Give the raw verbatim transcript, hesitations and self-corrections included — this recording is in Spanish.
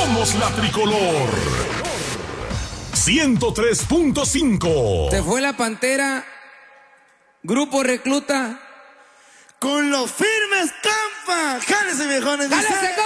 Somos la tricolor. ciento tres punto cinco. Se fue la Pantera. Grupo Recluta. Con los firmes Campa. Jálese, viejones. ¡Jálese,